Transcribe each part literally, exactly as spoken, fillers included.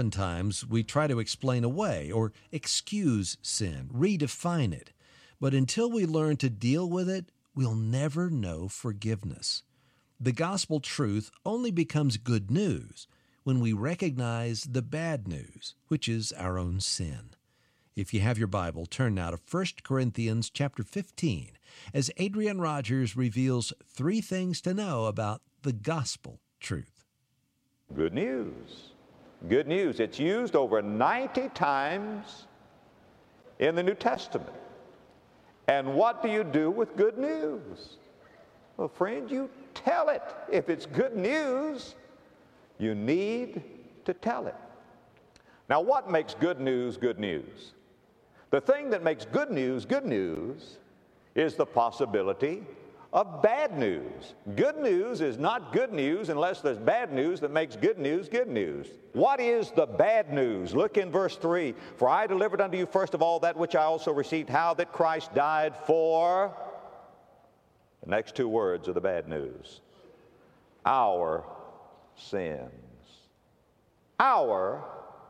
Sometimes we try to explain away or excuse sin, redefine it. But until we learn to deal with it, we'll never know forgiveness. The gospel truth only becomes good news when we recognize the bad news, which is our own sin. If you have your Bible, turn now to First Corinthians chapter fifteen, as Adrian Rogers reveals three things to know about the gospel truth. Good news. Good news. It's used over ninety times in the New Testament. And what do you do with good news? Well, friend, you tell it. If it's good news, you need to tell it. Now, what makes good news good news? The thing that makes good news good news is the possibility of bad news. Good news is not good news unless there's bad news that makes good news good news. What is the bad news? Look in verse three. For I delivered unto you first of all that which I also received, how that Christ died for... The next two words are the bad news. Our sins. Our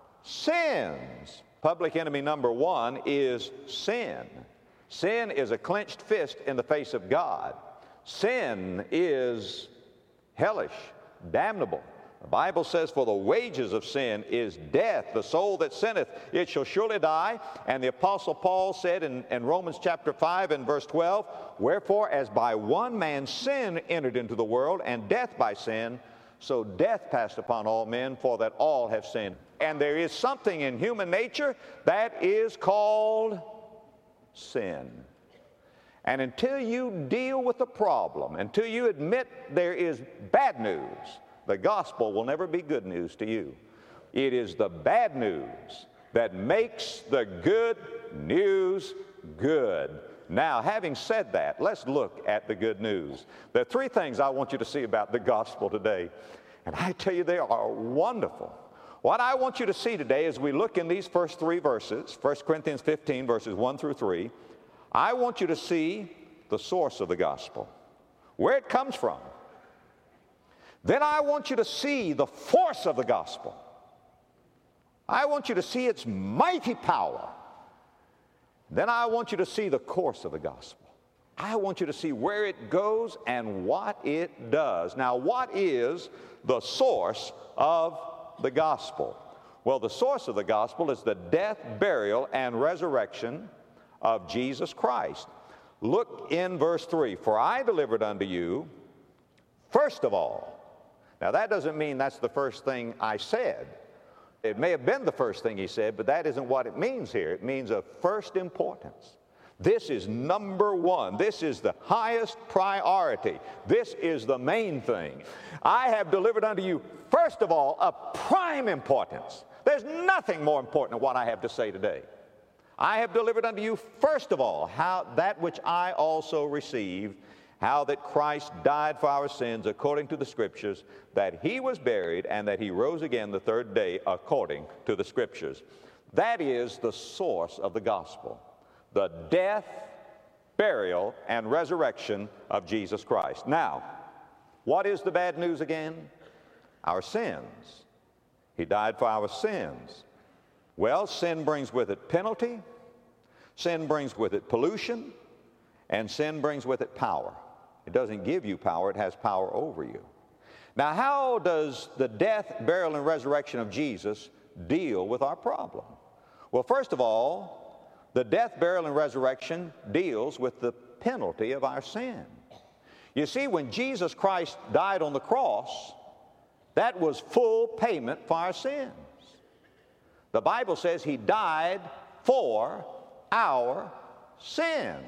sins. Public enemy number one is sin. Sin is a clenched fist in the face of God. Sin is hellish, damnable. The Bible says, for the wages of sin is death. The soul that sinneth, it shall surely die. And the Apostle Paul said in, in Romans chapter five and verse twelve, wherefore as by one man sin entered into the world, and death by sin, so death passed upon all men, for that all have sinned. And there is something in human nature that is called sin. And until you deal with the problem, until you admit there is bad news, the gospel will never be good news to you. It is the bad news that makes the good news good. Now, having said that, let's look at the good news. There are three things I want you to see about the gospel today, and I tell you they are wonderful. What I want you to see today as we look in these first three verses, First Corinthians fifteen, verses one through three, I want you to see the source of the gospel, where it comes from. Then I want you to see the force of the gospel. I want you to see its mighty power. Then I want you to see the course of the gospel. I want you to see where it goes and what it does. Now, what is the source of the gospel? Well, the source of the gospel is the death, burial, and resurrection of Jesus Christ. Look in verse three. For I delivered unto you, first of all. Now, that doesn't mean that's the first thing I said. It may have been the first thing he said, but that isn't what it means here. It means of first importance. This is number one. This is the highest priority. This is the main thing. I have delivered unto you, first of all, of prime importance. There's nothing more important than what I have to say today. I have delivered unto you, first of all, how that which I also received, how that Christ died for our sins according to the Scriptures, that he was buried, and that he rose again the third day according to the Scriptures. That is the source of the gospel. The death, burial, and resurrection of Jesus Christ. Now, what is the bad news again? Our sins. He died for our sins. Well, sin brings with it penalty, sin brings with it pollution, and sin brings with it power. It doesn't give you power, it has power over you. Now, how does the death, burial, and resurrection of Jesus deal with our problem? Well, first of all, the death, burial, and resurrection deals with the penalty of our sin. You see, when Jesus Christ died on the cross, that was full payment for our sins. The Bible says he died for our sins.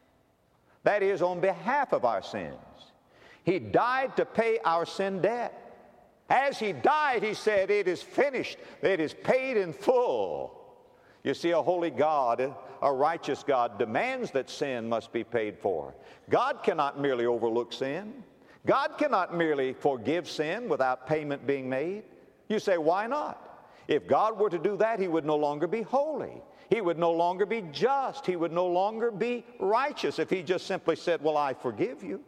That is, on behalf of our sins. He died to pay our sin debt. As he died, he said, it is finished. It is paid in full. You see, a holy God, a righteous God, demands that sin must be paid for. God cannot merely overlook sin. God cannot merely forgive sin without payment being made. You say, why not? If God were to do that, he would no longer be holy. He would no longer be just. He would no longer be righteous if he just simply said, well, I forgive you.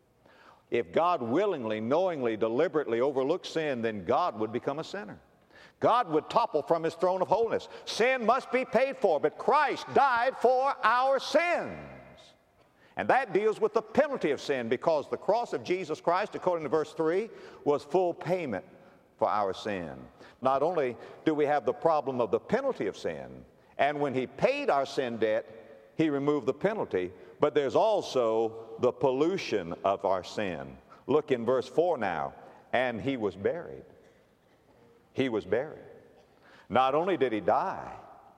If God willingly, knowingly, deliberately overlooked sin, then God would become a sinner. God would topple from his throne of holiness. Sin must be paid for, but Christ died for our sins. And that deals with the penalty of sin, because the cross of Jesus Christ, according to verse three, was full payment for our sin. Not only do we have the problem of the penalty of sin, and when he paid our sin debt, he removed the penalty, but there's also the pollution of our sin. Look in verse four now. And he was buried. He was buried. Not only did he die,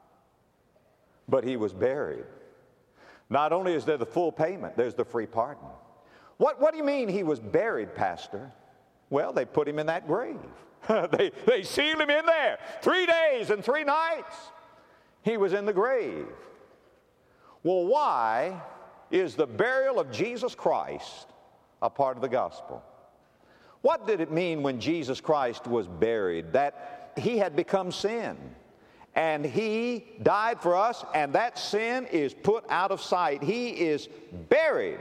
but he was buried. Not only is there the full payment, there's the free pardon. What, what do you mean he was buried, Pastor? Well, they put him in that grave. they, they sealed him in there. Three days and three nights he was in the grave. Well, why is the burial of Jesus Christ a part of the gospel? What did it mean when Jesus Christ was buried? That he had become sin, and he died for us, and that sin is put out of sight. He is buried.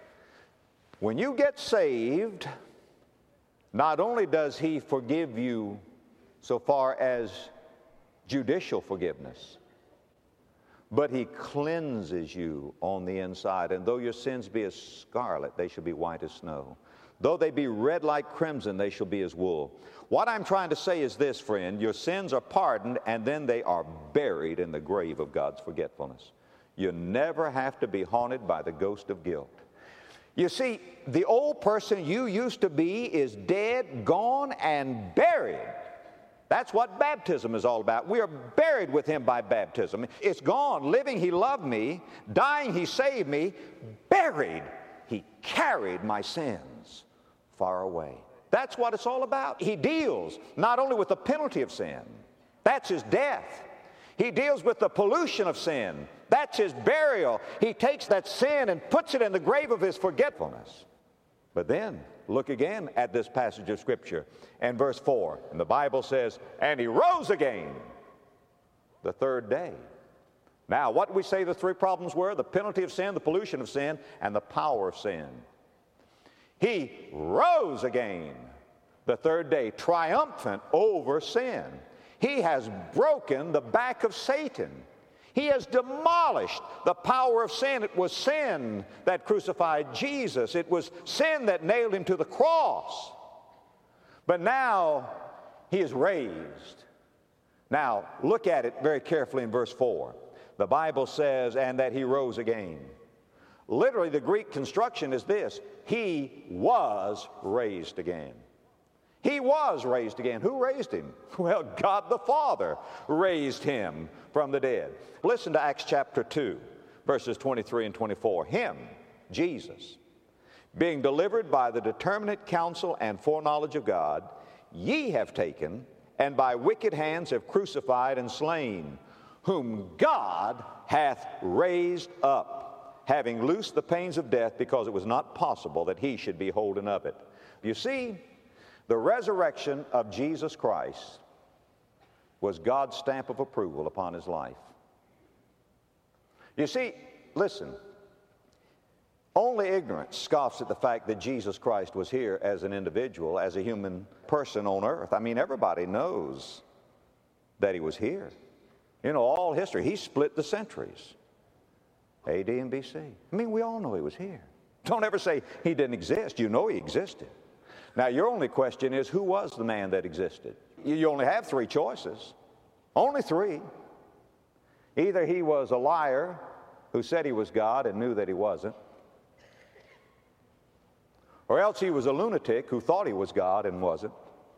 When you get saved, not only does he forgive you so far as judicial forgiveness, but he cleanses you on the inside. And though your sins be as scarlet, they shall be white as snow. Though they be red like crimson, they shall be as wool. What I'm trying to say is this, friend. Your sins are pardoned, and then they are buried in the grave of God's forgetfulness. You never have to be haunted by the ghost of guilt. You see, the old person you used to be is dead, gone, and buried. That's what baptism is all about. We are buried with him by baptism. It's gone. Living, he loved me. Dying, he saved me. Buried, he carried my sins far away. That's what it's all about. He deals not only with the penalty of sin, that's his death. He deals with the pollution of sin. That's his burial. He takes that sin and puts it in the grave of his forgetfulness. But then, look again at this passage of Scripture and verse four. And the Bible says, and he rose again the third day. Now, what did we say the three problems were? The penalty of sin, the pollution of sin, and the power of sin. He rose again the third day, triumphant over sin. He has broken the back of Satan. He has demolished the power of sin. It was sin that crucified Jesus. It was sin that nailed him to the cross. But now he is raised. Now, look at it very carefully in verse four. The Bible says, and that he rose again. Literally, the Greek construction is this: he was raised again. He was raised again. Who raised him? Well, God the Father raised him from the dead. Listen to Acts chapter two, verses twenty-three and twenty-four. Him, Jesus, being delivered by the determinate counsel and foreknowledge of God, ye have taken, and by wicked hands have crucified and slain, whom God hath raised up, having loosed the pains of death, because it was not possible that he should be holden of it. You see, the resurrection of Jesus Christ was God's stamp of approval upon his life. You see, listen, only ignorance scoffs at the fact that Jesus Christ was here as an individual, as a human person on earth. I mean, everybody knows that he was here. You know, all history, he split the centuries, A D and B C. I mean, we all know he was here. Don't ever say he didn't exist. You know he existed. Now, your only question is, who was the man that existed? You only have three choices. Only three. Either he was a liar who said he was God and knew that he wasn't, or else he was a lunatic who thought he was God and wasn't,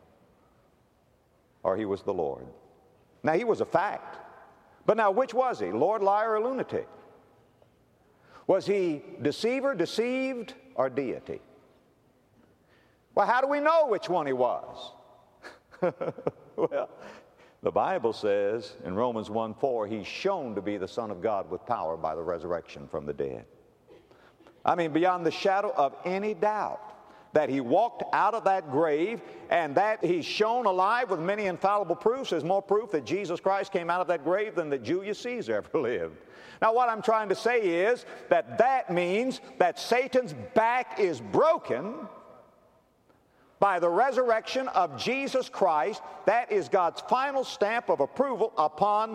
or he was the Lord. Now, he was a fact. But now, which was he? Lord, liar, or lunatic? Was he deceiver, deceived, or deity? Well, how do we know which one he was? Well, the Bible says in Romans one four, he's shown to be the Son of God with power by the resurrection from the dead. I mean, beyond the shadow of any doubt that he walked out of that grave, and that he's shown alive with many infallible proofs. There's more proof that Jesus Christ came out of that grave than that Julius Caesar ever lived. Now, what I'm trying to say is that that means that Satan's back is broken by the resurrection of Jesus Christ. That is God's final stamp of approval upon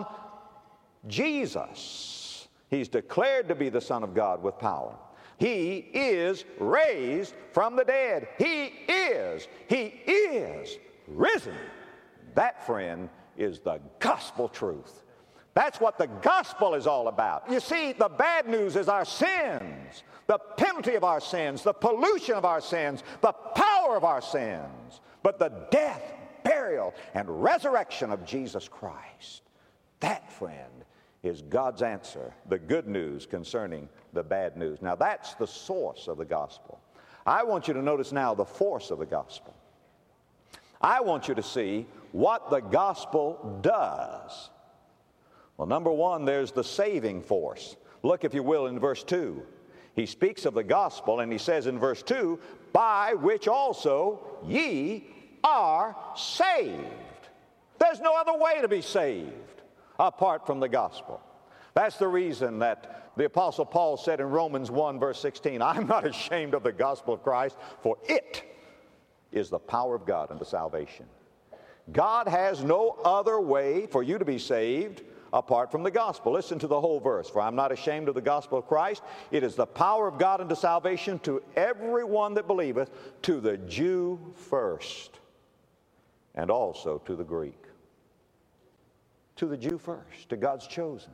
Jesus. He's declared to be the Son of God with power. He is raised from the dead. He is. He is risen. That, friend, is the gospel truth. That's what the gospel is all about. You see, the bad news is our sins, the penalty of our sins, the pollution of our sins, the power of our sins. But the death, burial, and resurrection of Jesus Christ, that, friend, is God's answer, the good news concerning the bad news. Now, that's the source of the gospel. I want you to notice now the force of the gospel. I want you to see what the gospel does. Well, number one, there's the saving force. Look, if you will, in verse two. He speaks of the gospel, and he says in verse two, by which also ye are saved. There's no other way to be saved apart from the gospel. That's the reason that the Apostle Paul said in Romans one, verse sixteen, I'm not ashamed of the gospel of Christ, for it is the power of God unto salvation. God has no other way for you to be saved apart from the gospel. Listen to the whole verse. For I'm not ashamed of the gospel of Christ. It is the power of God unto salvation to everyone that believeth, to the Jew first, and also to the Greek. To the Jew first, to God's chosen.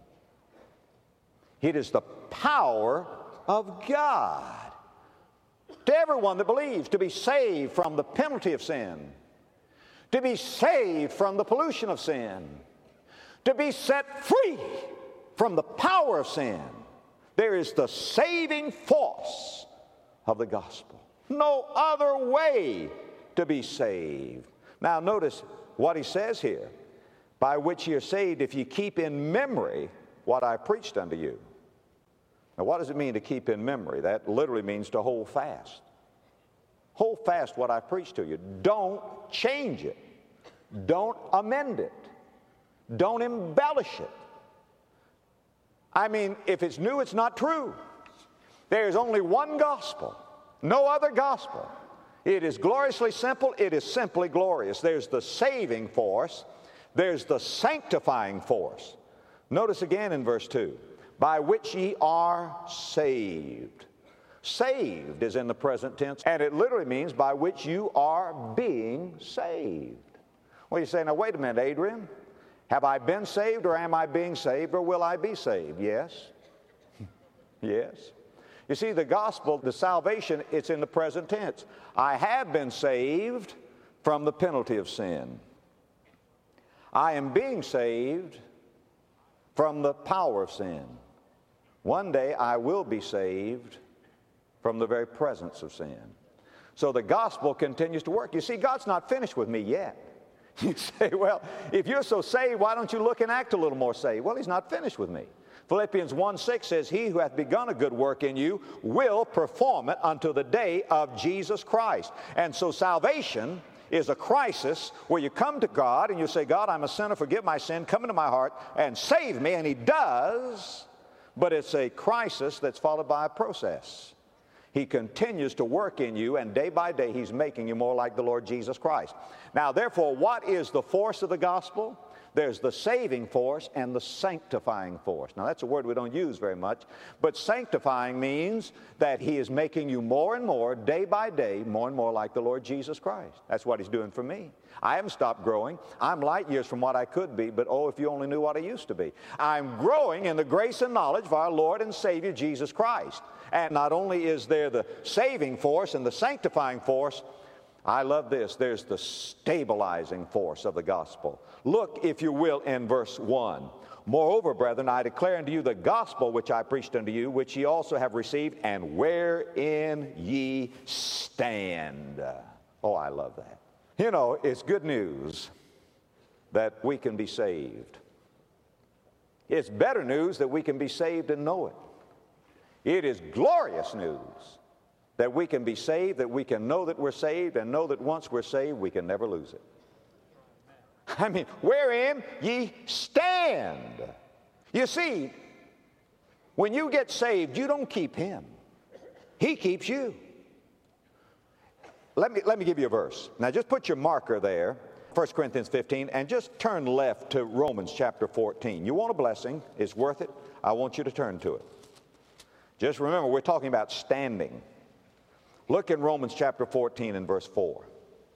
It is the power of God to everyone that believes, to be saved from the penalty of sin, to be saved from the pollution of sin, to be set free from the power of sin. There is the saving force of the gospel. No other way to be saved. Now notice what he says here. By which ye are saved, if ye keep in memory what I preached unto you. Now what does it mean to keep in memory? That literally means to hold fast. Hold fast what I preached to you. Don't change it. Don't amend it. Don't embellish it. I mean, if it's new, it's not true. There is only one gospel, no other gospel. It is gloriously simple. It is simply glorious. There's the saving force. There's the sanctifying force. Notice again in verse two, by which ye are saved. Saved is in the present tense, and it literally means by which you are being saved. Well, you say, now wait a minute, Adrian. Have I been saved, or am I being saved, or will I be saved? Yes. Yes. You see, the gospel, the salvation, it's in the present tense. I have been saved from the penalty of sin. I am being saved from the power of sin. One day I will be saved from the very presence of sin. So the gospel continues to work. You see, God's not finished with me yet. You say, well, if you're so saved, why don't you look and act a little more saved? Well, he's not finished with me. Philippians one six says, he who hath begun a good work in you will perform it until the day of Jesus Christ. And so salvation is a crisis where you come to God and you say, God, I'm a sinner, forgive my sin, come into my heart and save me. And he does, but it's a crisis that's followed by a process. He continues to work in you, and day by day he's making you more like the Lord Jesus Christ. Now, therefore, what is the force of the gospel? There's the saving force and the sanctifying force. Now, that's a word we don't use very much, but sanctifying means that he is making you more and more, day by day, more and more like the Lord Jesus Christ. That's what he's doing for me. I haven't stopped growing. I'm light years from what I could be, but oh, if you only knew what I used to be. I'm growing in the grace and knowledge of our Lord and Savior, Jesus Christ. And not only is there the saving force and the sanctifying force, I love this, there's the stabilizing force of the gospel. Look, if you will, in verse one. Moreover, brethren, I declare unto you the gospel which I preached unto you, which ye also have received, and wherein ye stand. Oh, I love that. You know, it's good news that we can be saved. It's better news that we can be saved and know it. It is glorious news that we can be saved, that we can know that we're saved, and know that once we're saved, we can never lose it. I mean, wherein ye stand. You see, when you get saved, you don't keep him. He keeps you. Let me, let me give you a verse. Now just put your marker there, First Corinthians fifteen, and just turn left to Romans chapter fourteen. You want a blessing, it's worth it. I want you to turn to it. Just remember, we're talking about standing. Look in Romans chapter fourteen and verse four.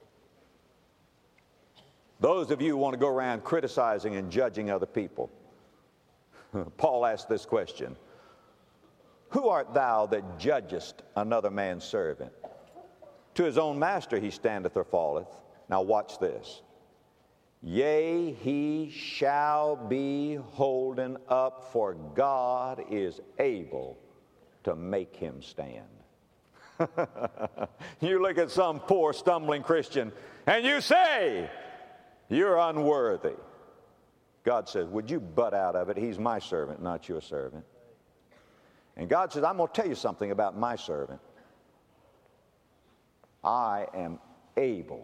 Those of you who want to go around criticizing and judging other people, Paul asked this question: who art thou that judgest another man's servant? To his own master he standeth or falleth. Now watch this. Yea, he shall be holden up, for God is able to make him stand. You look at some poor stumbling Christian and you say, you're unworthy. God says, would you butt out of it? He's my servant, not your servant. And God says, I'm going to tell you something about my servant. I am able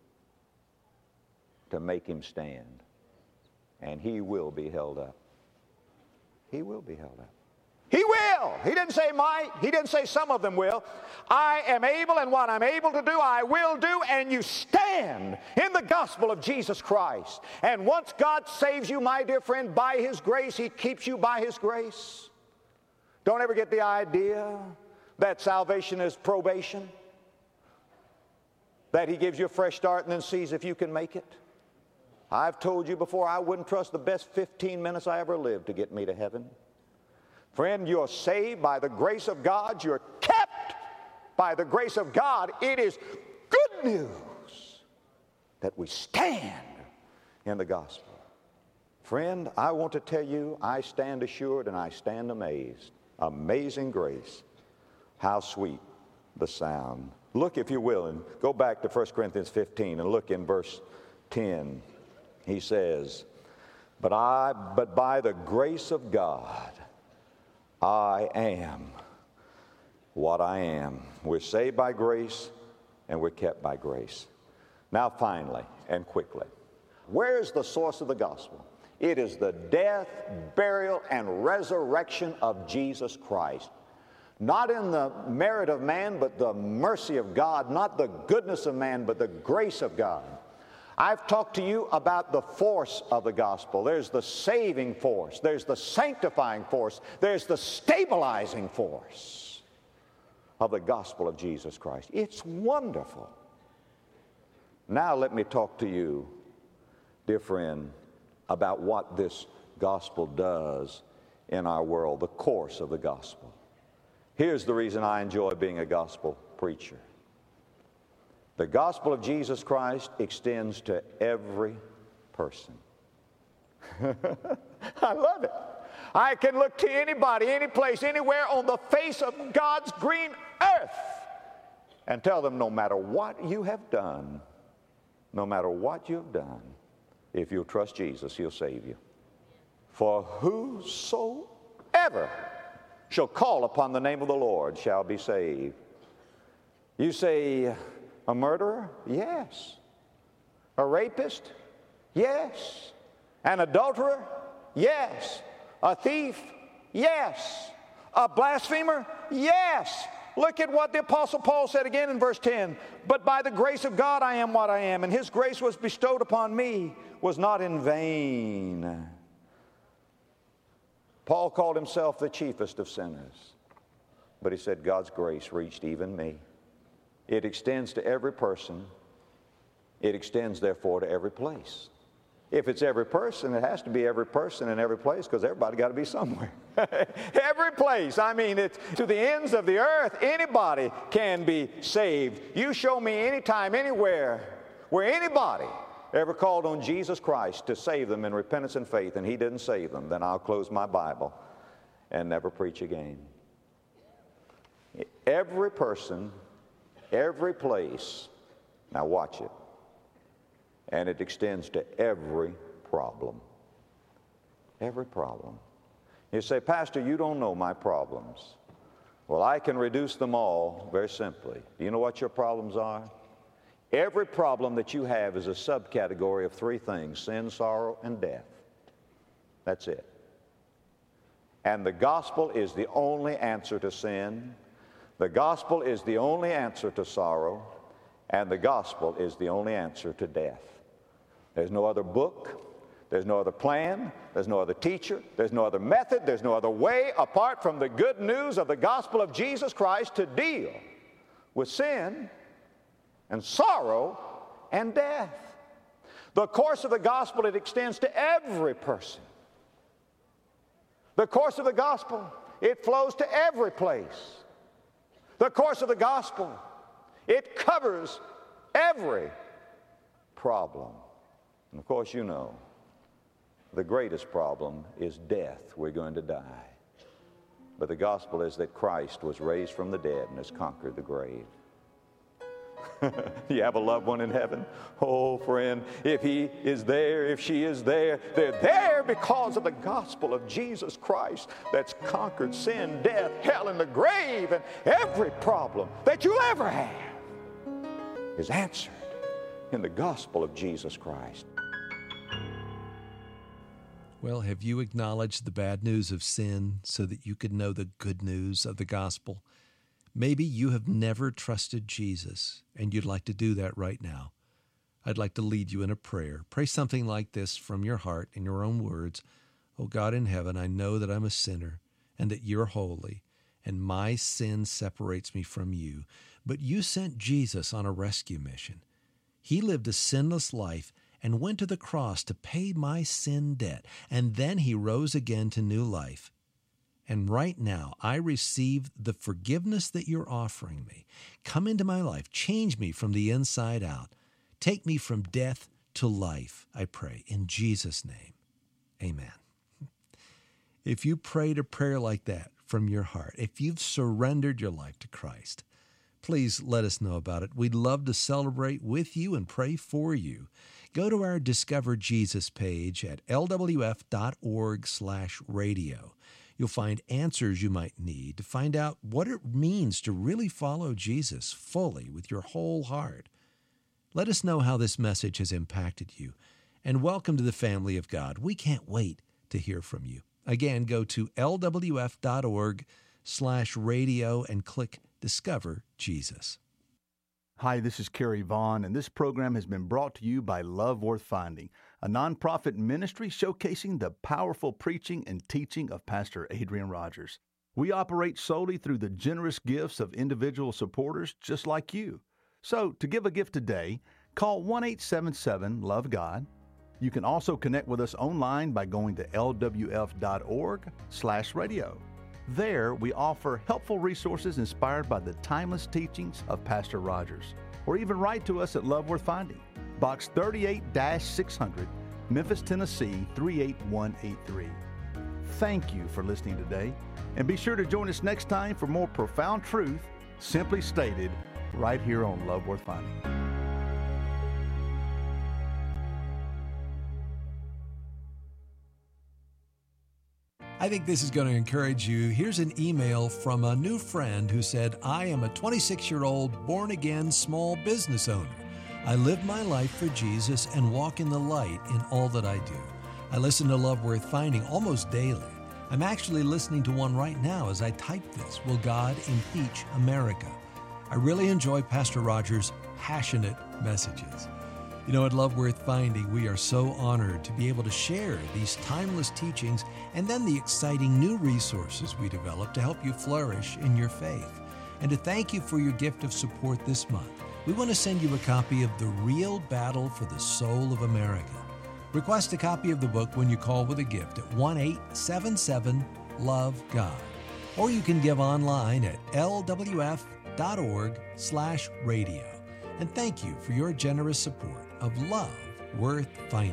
to make him stand, and he will be held up. He will be held up. He will. He didn't say might. He didn't say some of them will. I am able, and what I'm able to do, I will do, and you stand in the gospel of Jesus Christ. And once God saves you, my dear friend, by his grace, he keeps you by his grace. Don't ever get the idea that salvation is probation, that he gives you a fresh start and then sees if you can make it. I've told you before, I wouldn't trust the best fifteen minutes I ever lived to get me to heaven. Friend, you're saved by the grace of God. You're kept by the grace of God. It is good news that we stand in the gospel. Friend, I want to tell you, I stand assured and I stand amazed. Amazing grace. How sweet the sound. Look, if you will, and go back to First Corinthians fifteen and look in verse ten. He says, But I, but by the grace of God, I am what I am. We're saved by grace, and we're kept by grace. Now, finally and quickly, where is the source of the gospel? It is the death, burial, and resurrection of Jesus Christ. Not in the merit of man, but the mercy of God. Not the goodness of man, but the grace of God. I've talked to you about the force of the gospel. There's the saving force. There's the sanctifying force. There's the stabilizing force of the gospel of Jesus Christ. It's wonderful. Now let me talk to you, dear friend, about what this gospel does in our world, the course of the gospel. Here's the reason I enjoy being a gospel preacher. The gospel of Jesus Christ extends to every person. I love it. I can look to anybody, any place, anywhere on the face of God's green earth and tell them no matter what you have done, no matter what you've done, if you'll trust Jesus, he'll save you. For whosoever shall call upon the name of the Lord shall be saved. You say, a murderer? Yes. A rapist? Yes. An adulterer? Yes. A thief? Yes. A blasphemer? Yes. Look at what the Apostle Paul said again in verse ten. But by the grace of God I am what I am, and his grace was bestowed upon me, was not in vain. Paul called himself the chiefest of sinners, but he said God's grace reached even me. It extends to every person. It extends, therefore, to every place. If it's every person, it has to be every person in every place, because everybody got to be somewhere. Every place. I mean, it's to the ends of the earth. Anybody can be saved. You show me anytime, anywhere, where anybody ever called on Jesus Christ to save them in repentance and faith, and he didn't save them, then I'll close my Bible and never preach again. Every person, every place. Now watch it. And it extends to every problem. Every problem. You say, Pastor, you don't know my problems. Well, I can reduce them all very simply. Do you know what your problems are? Every problem that you have is a subcategory of three things: sin, sorrow, and death. That's it. And the gospel is the only answer to sin. The gospel is the only answer to sorrow. And the gospel is the only answer to death. There's no other book. There's no other plan. There's no other teacher. There's no other method. There's no other way apart from the good news of the gospel of Jesus Christ to deal with sin and sorrow and death. The course of the gospel, it extends to every person. The course of the gospel, it flows to every place. The course of the gospel, it covers every problem. And of course, you know, the greatest problem is death. We're going to die. But the gospel is that Christ was raised from the dead and has conquered the grave. You have a loved one in heaven? Oh, friend, if he is there, if she is there, they're there because of the gospel of Jesus Christ that's conquered sin, death, hell, and the grave, and every problem that you'll ever have is answered in the gospel of Jesus Christ. Well, have you acknowledged the bad news of sin so that you could know the good news of the gospel? Maybe you have never trusted Jesus, and you'd like to do that right now. I'd like to lead you in a prayer. Pray something like this from your heart in your own words. Oh, God in heaven, I know that I'm a sinner and that you're holy, and my sin separates me from you. But you sent Jesus on a rescue mission. He lived a sinless life and went to the cross to pay my sin debt, and then he rose again to new life. And right now, I receive the forgiveness that you're offering me. Come into my life. Change me from the inside out. Take me from death to life, I pray, in Jesus' name. Amen. If you prayed a prayer like that from your heart, if you've surrendered your life to Christ, please let us know about it. We'd love to celebrate with you and pray for you. Go to our Discover Jesus page at L W F dot org slash radio. You'll find answers you might need to find out what it means to really follow Jesus fully with your whole heart. Let us know how this message has impacted you. And welcome to the family of God. We can't wait to hear from you. Again, go to L W F dot org slash radio and click Discover Jesus. Hi, this is Kerry Vaughn, and this program has been brought to you by Love Worth Finding, a nonprofit ministry showcasing the powerful preaching and teaching of Pastor Adrian Rogers. We operate solely through the generous gifts of individual supporters just like you. So, to give a gift today, call one eight seven seven, love God. You can also connect with us online by going to L W F dot org slash radio. There, we offer helpful resources inspired by the timeless teachings of Pastor Rogers. Or even write to us at Love Worth Finding, Box thirty-eight six hundred, Memphis, Tennessee three eight one eight three. Thank you for listening today, and be sure to join us next time for more profound truth, simply stated, right here on Love Worth Finding. I think this is going to encourage you. Here's an email from a new friend who said, I am a twenty-six-year-old born-again small business owner. I live my life for Jesus and walk in the light in all that I do. I listen to Love Worth Finding almost daily. I'm actually listening to one right now as I type this, Will God Impeach America? I really enjoy Pastor Rogers' passionate messages. You know, at Love Worth Finding, we are so honored to be able to share these timeless teachings and then the exciting new resources we develop to help you flourish in your faith. And to thank you for your gift of support this month, we want to send you a copy of The Real Battle for the Soul of America. Request a copy of the book when you call with a gift at one eight seven seven, love God. Or you can give online at L W F dot org slash radio. And thank you for your generous support of Love Worth Finding.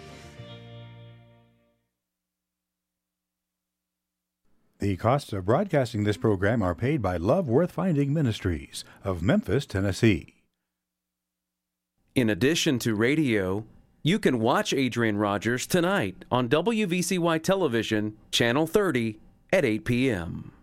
The costs of broadcasting this program are paid by Love Worth Finding Ministries of Memphis, Tennessee. In addition to radio, you can watch Adrian Rogers tonight on W V C Y Television, Channel thirty at eight p.m.